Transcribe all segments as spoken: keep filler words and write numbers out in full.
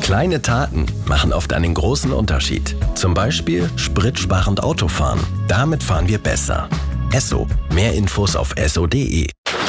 Kleine Taten machen oft einen großen Unterschied. Zum Beispiel spritsparend Autofahren. Damit fahren wir besser. Esso. Mehr Infos auf esso punkt de.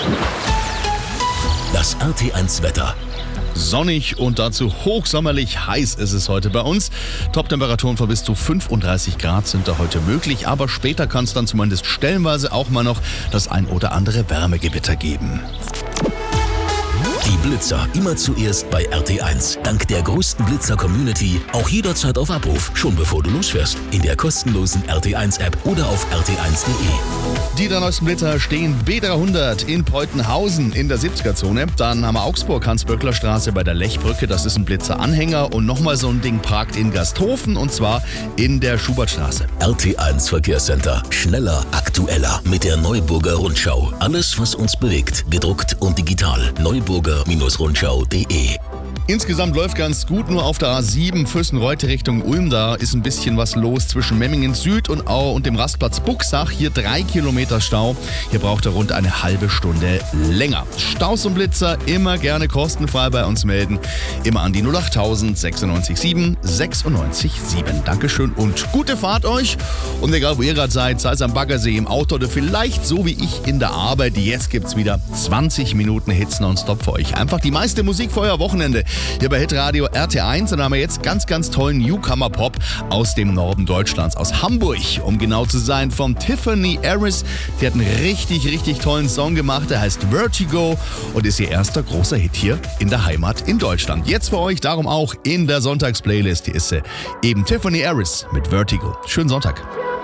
Das R T eins Wetter. Sonnig und dazu hochsommerlich heiß ist es heute bei uns. Top-Temperaturen von bis zu fünfunddreißig Grad sind da heute möglich, aber später kann es dann zumindest stellenweise auch mal noch das ein oder andere Wärmegewitter geben. Die Blitzer immer zuerst bei R T eins. Dank der größten Blitzer-Community auch jederzeit auf Abruf, schon bevor du losfährst. In der kostenlosen R T eins App oder auf r t eins punkt de. Die drei neuesten Blitzer stehen B dreihundert in Peutenhausen in der siebziger-Zone. Dann haben wir Augsburg, Hans-Böckler-Straße bei der Lechbrücke. Das ist ein Blitzer-Anhänger. Und nochmal so ein Ding parkt in Gasthofen und zwar in der Schubertstraße. R T eins Verkehrscenter. Schneller, aktueller mit der Neuburger Rundschau. Alles, was uns bewegt, gedruckt und digital. Neuburger Rundschau punkt de. Insgesamt läuft ganz gut, nur auf der A sieben Füssen-Reute Richtung Ulm. Da ist ein bisschen was los zwischen Memmingen Süd und Au und dem Rastplatz Buxach. Hier drei Kilometer Stau. Hier braucht er rund eine halbe Stunde länger. Staus und Blitzer immer gerne kostenfrei bei uns melden. Immer an die null acht tausend sechsundneunzig sieben sechsundneunzig sieben. Dankeschön und gute Fahrt euch. Und egal wo ihr gerade seid, sei es am Baggersee, im Auto oder vielleicht so wie ich in der Arbeit. Jetzt gibt's wieder zwanzig Minuten Hits nonstop für euch. Einfach die meiste Musik für euer Wochenende. Hier bei Hitradio R T eins, und da haben wir jetzt ganz, ganz tollen Newcomer-Pop aus dem Norden Deutschlands, aus Hamburg, um genau zu sein, von Tiffany Harris. Die hat einen richtig, richtig tollen Song gemacht, der heißt Vertigo und ist ihr erster großer Hit hier in der Heimat in Deutschland. Jetzt für euch darum auch in der Sonntagsplaylist. Hier ist sie, eben Tiffany Harris mit Vertigo. Schönen Sonntag.